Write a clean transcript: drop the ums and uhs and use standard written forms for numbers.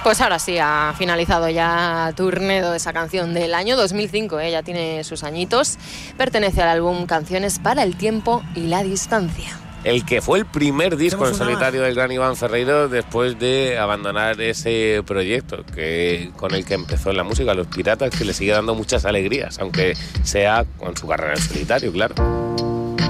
Pues ahora sí, ha finalizado ya Turnedo, esa canción del año 2005, ya tiene sus añitos. Pertenece al álbum Canciones para el tiempo y la distancia. El que fue el primer disco en solitario del gran Iván Ferreiro después de abandonar ese proyecto con el que empezó en la música, Los Piratas, que le sigue dando muchas alegrías, aunque sea con su carrera en solitario, claro.